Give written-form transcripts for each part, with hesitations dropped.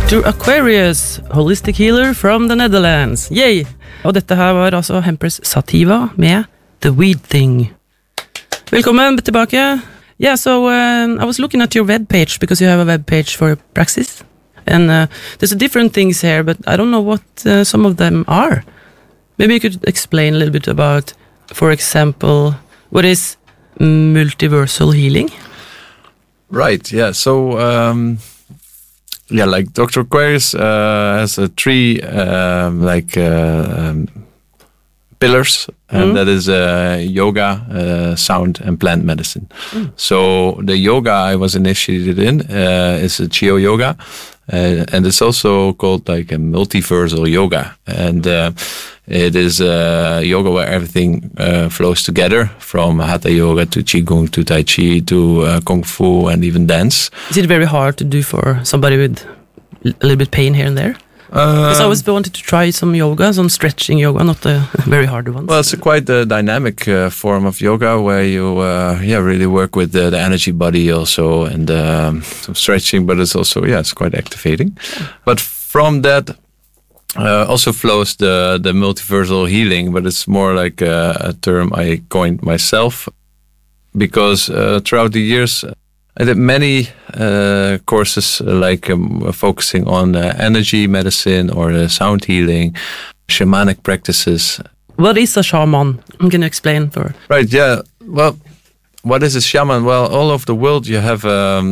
Dr. Aquarius, holistic healer from the Netherlands. Yay! Og dette her var altså Hempress Sativa med The Weed Thing. Velkommen tilbake. Yeah, so I was looking at your webpage because you have a webpage for Praxis. And there's different things here, but I don't know what some of them are. Maybe you could explain a little bit about, for example, what is multiversal healing? Right, yeah. So, like Dr. Aquarius has three pillars, and that is yoga, sound, and plant medicine. So the yoga I was initiated in is a Chio yoga, and it's also called like a multiversal yoga, and it is yoga where everything flows together, from hatha yoga to qigong to tai chi to kung fu and even dance. Is it very hard to do for somebody with a little bit pain here and there? Because I always wanted to try some yoga, some stretching yoga, not the very hard ones. Well, it's quite a dynamic form of yoga where you really work with the energy body also, and some stretching, but it's also, it's quite activating. But from that also flows the multiversal healing, but it's more like a term I coined myself, because throughout the years I did many courses focusing on energy medicine or sound healing, shamanic practices. What is a shaman? Can you explain for? Right, yeah. Well, what is a shaman? Well, all over the world you have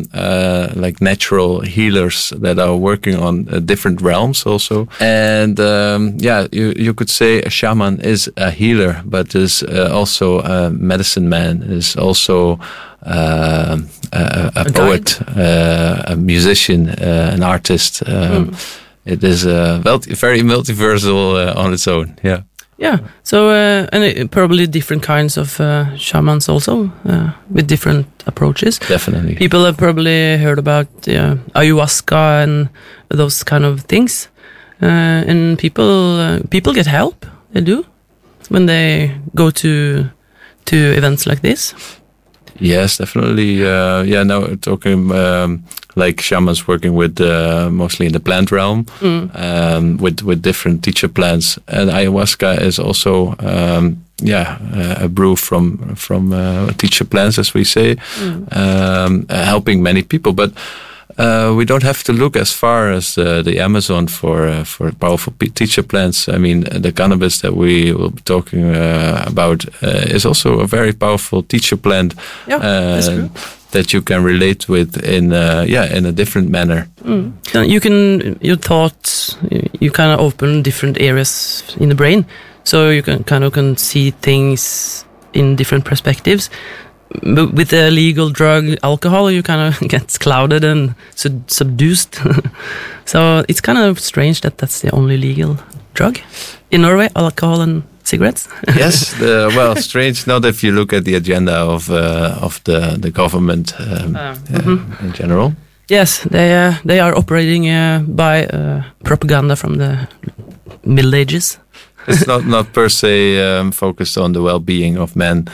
natural healers that are working on different realms also. And you could say a shaman is a healer, but is also a medicine man, is also a poet, a musician, an artist. It is very multiversal on its own. Yeah. Yeah. So and probably different kinds of shamans also with different approaches. Definitely. People have probably heard about ayahuasca and those kind of things, and people get help. They do when they go to events like this. Yes, definitely. Now we're talking like shamans working with mostly in the plant realm, with different teacher plants. And ayahuasca is also a brew from teacher plants, as we say, helping many people. But we don't have to look as far as the Amazon for powerful teacher plants. I mean, the cannabis that we will be talking about is also a very powerful teacher plant. Yeah, that's true. That you can relate with in a different manner. Your thoughts, you kind of open different areas in the brain, so you can see things in different perspectives. But with the legal drug alcohol, you kind of get clouded and subdued. So it's kind of strange that that's the only legal drug in Norway, alcohol and cigarettes. Yes, strange. Not if you look at the agenda of the government in general. Yes, they are operating by propaganda from the Middle Ages. It's not per se focused on the well-being of men,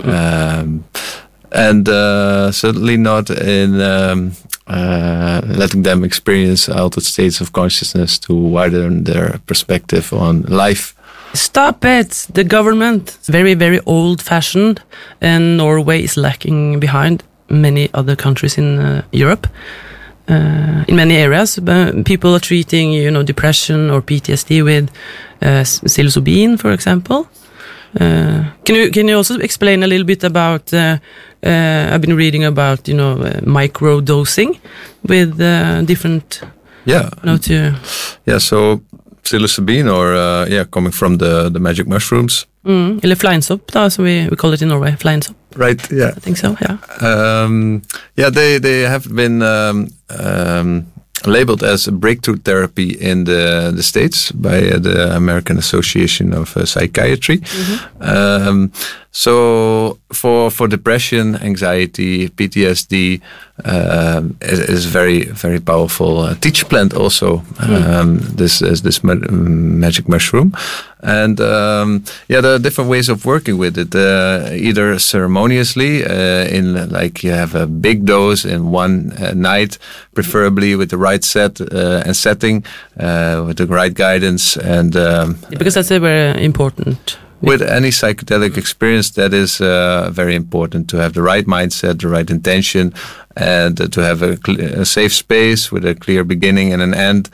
and certainly not in letting them experience altered states of consciousness to widen their perspective on life. Stop it! The government is very, very old-fashioned, and Norway is lacking behind many other countries in Europe. In many areas, people are treating, depression or PTSD with psilocybin, for example. Can you also explain a little bit about? I've been reading about micro dosing with different. Yeah. So psilocybin, or coming from the magic mushrooms. Eller fleinsopp, so we call it in Norway, fleinsopp. Right, yeah. I think so, yeah. They have been labeled as a breakthrough therapy in the States by the American Association of Psychiatry. So for depression, anxiety, PTSD, is very, very powerful teacher plant also. This magic mushroom. And there are different ways of working with it. Either ceremoniously, in like you have a big dose in one night, preferably with the right set and setting, with the right guidance, and because that's very important. With any psychedelic experience, that is very important to have the right mindset, the right intention, and to have a safe space with a clear beginning and an end,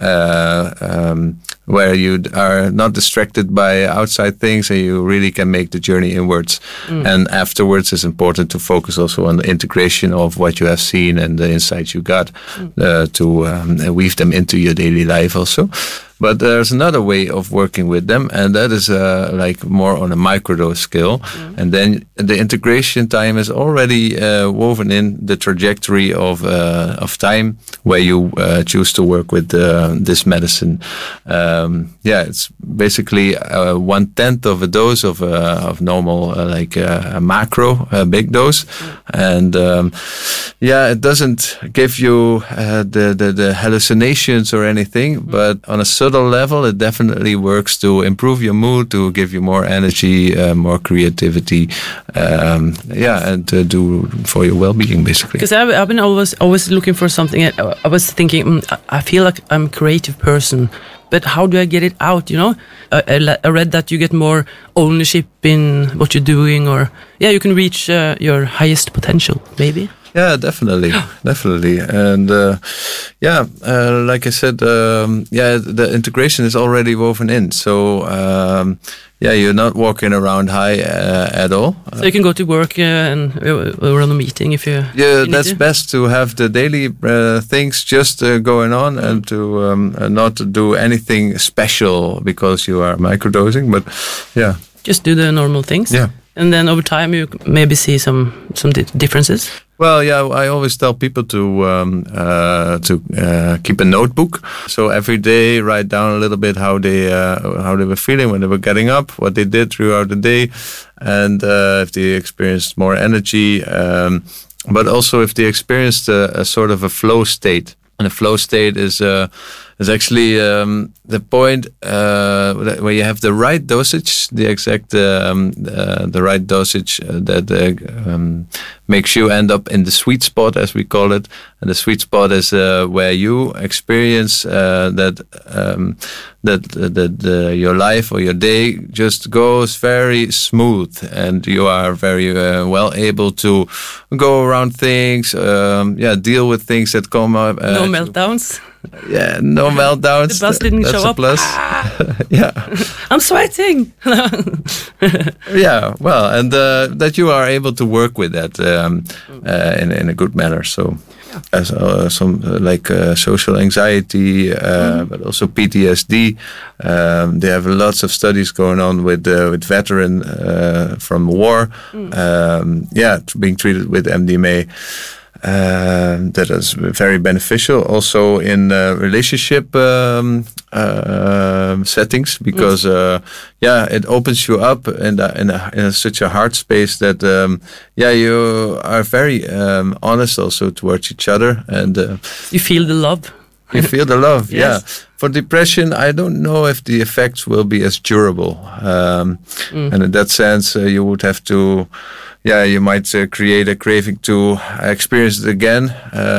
where you are not distracted by outside things and you really can make the journey inwards. And afterwards, it's important to focus also on the integration of what you have seen and the insights you got to weave them into your daily life also. But there's another way of working with them, and that is like more on a microdose scale. And then the integration time is already woven in the trajectory of time where you choose to work with this medicine. It's basically 1/10 of a dose of normal, like a macro, big dose. And it doesn't give you the hallucinations or anything, but on a subtle level, it definitely works to improve your mood, to give you more energy, more creativity, and to do for your well-being, basically. Because I've been always looking for something. I was thinking, I feel like I'm a creative person, but how do I get it out? You know, I read that you get more ownership in what you're doing, or you can reach your highest potential, maybe. Yeah, definitely. And like I said, the integration is already woven in. So you're not walking around high at all. So you can go to work and run a meeting if you. Yeah, that's best to have the daily things just going on, and to not do anything special because you are microdosing. But just do the normal things. Yeah. And then over time you maybe see some differences. Well, I always tell people to keep a notebook. So every day, write down a little bit how they were feeling when they were getting up, what they did throughout the day, and if they experienced more energy, but also if they experienced a sort of a flow state. And a flow state is actually the point where you have the right dosage, the exact the right dosage that makes you end up in the sweet spot, as we call it. And the sweet spot is where you experience that your life or your day just goes very smooth, and you are very well able to go around things, deal with things that come up. No meltdowns. Yeah, no meltdowns. The bus didn't show up. That's a plus. Yeah. I'm sweating. Yeah, well, and that you are able to work with that in a good manner. So, as some social anxiety, but also PTSD. They have lots of studies going on with veteran from war. Being treated with MDMA. That is very beneficial also in relationship settings, because it opens you up in such a heart space that you are very honest also towards each other, and you feel the love. You feel the love. Yes. Yeah. For depression, I don't know if the effects will be as durable, and in that sense, you would have to. Yeah, you might create a craving to experience it again,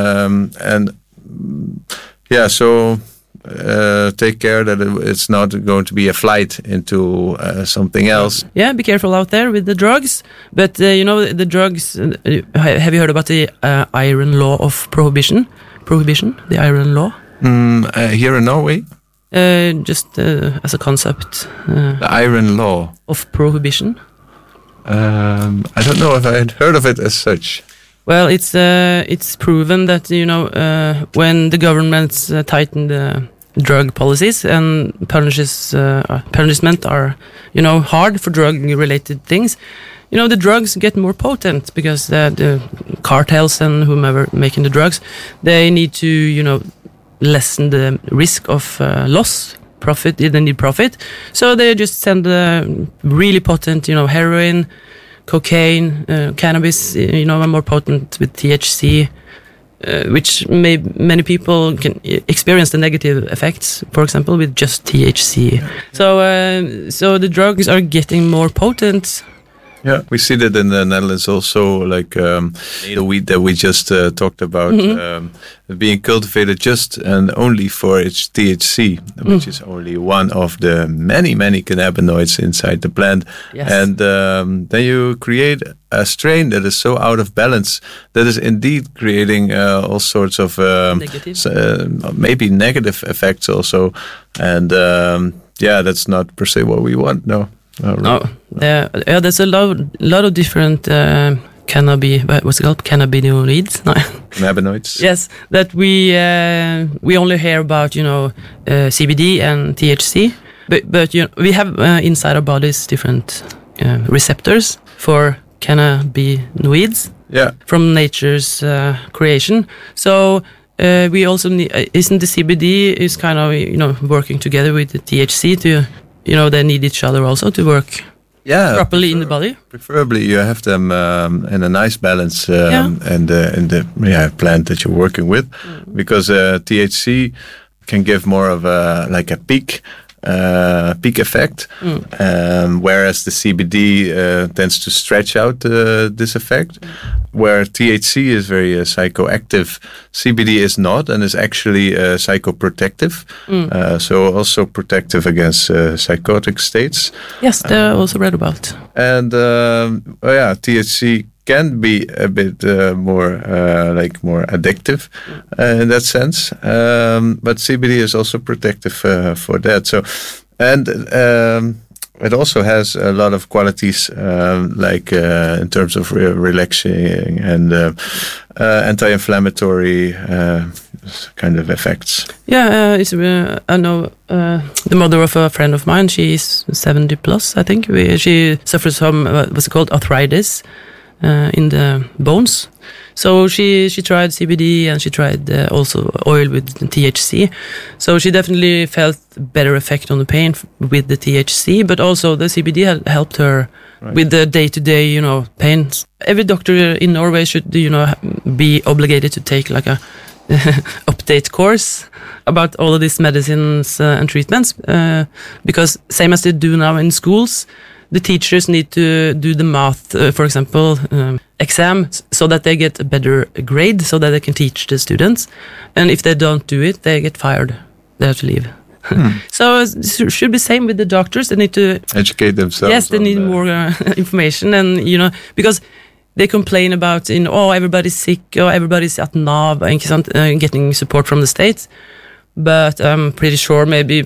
so take care that it's not going to be a flight into something else. Yeah, be careful out there with the drugs. But the drugs. Have you heard about the iron law of prohibition? The iron law. Here in Norway. Just as a concept. The iron law of prohibition. I don't know if I had heard of it as such. Well, it's proven that when the governments tighten the drug policies and punishment are hard for drug-related things, the drugs get more potent because the cartels and whomever making the drugs, they need to lessen the risk of loss. Profit, they need profit, so they just send really potent, heroin, cocaine, cannabis, are more potent with THC, which many people can experience the negative effects, for example, with just THC. So the drugs are getting more potent. Yeah, we see that in the Netherlands also, like the wheat that we just talked about, being cultivated just and only for its THC, which is only one of the many cannabinoids inside the plant. Yes. And then you create a strain that is so out of balance that is indeed creating all sorts of maybe negative effects also. And that's not per se what we want, no. There's a lot of different what's it called? Cannabinoids? No. Cannabinoids. Yes, that we only hear about, CBD and THC, but we have inside our bodies different receptors for cannabinoids. Yeah. From nature's creation. So we also need, isn't the CBD is kind of working together with the THC to. They need each other also to work properly in the body. Preferably, you have them in a nice balance in the plant that you're working with, because THC can give more of a peak effect, whereas the CBD tends to stretch out this effect. Where THC is very psychoactive, CBD is not, and is actually psychoprotective. So also protective against psychotic states. Yes, I also read about. And THC can be a bit more addictive in that sense, but CBD is also protective for that. So, and it also has a lot of qualities, in terms of relaxing and anti-inflammatory kind of effects. Yeah, I know the mother of a friend of mine. She's 70 plus, I think. She suffers from what's it called, arthritis in the bones. So she tried CBD and she tried also oil with THC. So she definitely felt better effect on the pain with the THC, but also the CBD had helped her with the day-to-day, pains. Every doctor in Norway should, be obligated to take like a update course about all of these medicines and treatments, because same as they do now in schools, the teachers need to do the math, for example, exam, so that they get a better grade, so that they can teach the students. And if they don't do it, they get fired. They have to leave. So it should be same with the doctors. They need to educate themselves. Yes, they need more information, and because they complain about everybody's sick, or everybody's at NAV, getting support from the state. But I'm pretty sure maybe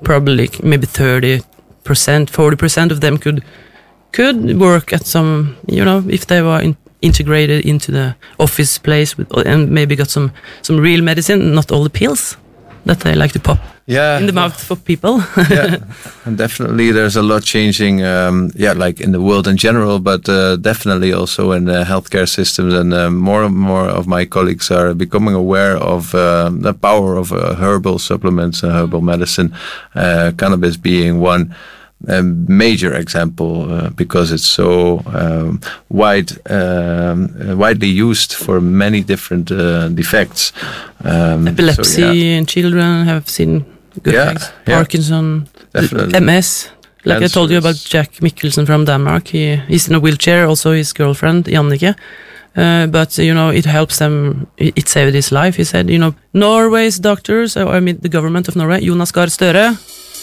30%, 40% of them could work at some, if they were integrated into the office place and maybe got some real medicine, not all the pills that they like to pop in the mouth for people. And definitely there's a lot changing, like in the world in general, but definitely also in the healthcare systems, and more and more of my colleagues are becoming aware of the power of herbal supplements and herbal medicine, cannabis being one major example, because it's so widely used for many different defects. Epilepsy in children have seen good effects. Parkinson, MS. Like cancer. I told you about Jack Mikkelsen from Denmark. He's in a wheelchair, also his girlfriend, Jannike. But, it helps them, it saved his life, he said. Norway's doctors, the government of Norway, Jonas Gahr Støre.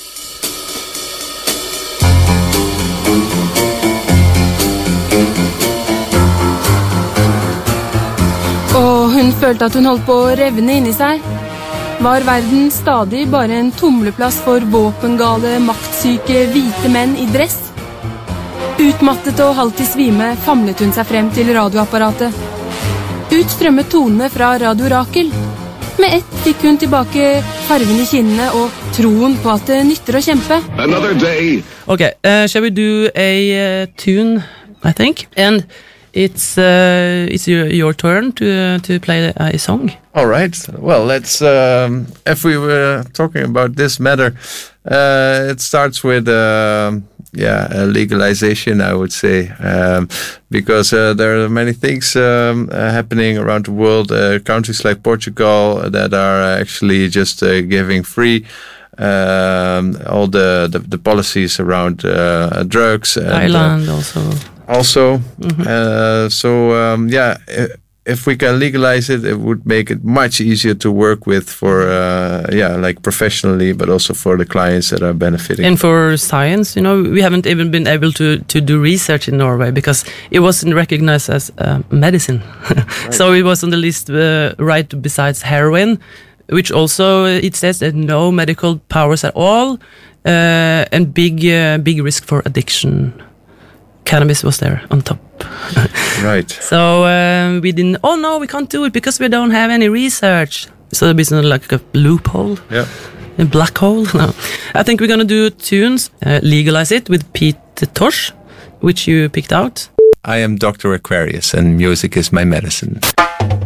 Hun følte at hun holdt på å revne inni seg. Var verden stadig bare en tumleplass for våpengale, maktsyke, hvite menn i dress? Utmattet og halvt i svime famlet hun seg frem til radioapparatet. Ut strømmet tonene fra Radio Rakel. Med ett fikk hun tilbake farven i kinnene og troen på at det nytter å kjempe. Another day. Okay, shall we do a tune, I think? And it's your turn to play a song. All right. Well, let's. If we were talking about this matter, it starts with legalization, I would say, because there are many things happening around the world. Countries like Portugal that are actually just giving free all the policies around drugs. Thailand also. If we can legalize it, it would make it much easier to work with for, like professionally, but also for the clients that are benefiting. And for science, we haven't even been able to do research in Norway because it wasn't recognized as medicine. Right. So it was on the list right besides heroin, which also it says that no medical powers at all, and big risk for addiction. Cannabis was there on top. Right. So we didn't. Oh no, we can't do it because we don't have any research. So it's not like a loophole. Yeah. A black hole. No. I think we're gonna do tunes. Legalize It with Pete Tosh, which you picked out. I am Dr. Aquarius, and music is my medicine.